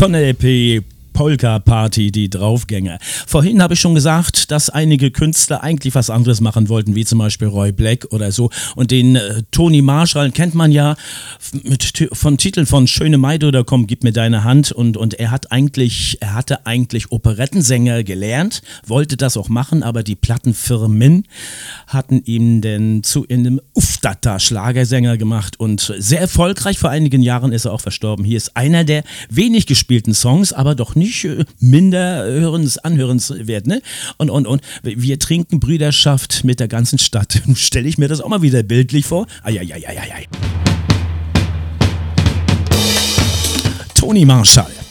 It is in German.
von der EP Polka Party, die Draufgänger. Vorhin habe ich schon gesagt, dass einige Künstler eigentlich was anderes machen wollten, wie zum Beispiel Roy Black oder so. Und den Toni Marshall kennt man ja von Titeln von Schöne Maid oder Komm, gib mir deine Hand. Und er hatte eigentlich Operettensänger gelernt, wollte das auch machen, aber die Plattenfirmen hatten ihn denn zu einem Uftata Schlagersänger gemacht und sehr erfolgreich. Vor einigen Jahren ist er auch verstorben. Hier ist einer der wenig gespielten Songs, aber doch nicht minder anhörenswert, ne? Und wir trinken Brüderschaft mit der ganzen Stadt. Stelle ich mir das auch mal wieder bildlich vor. Ai. Toni Marshall.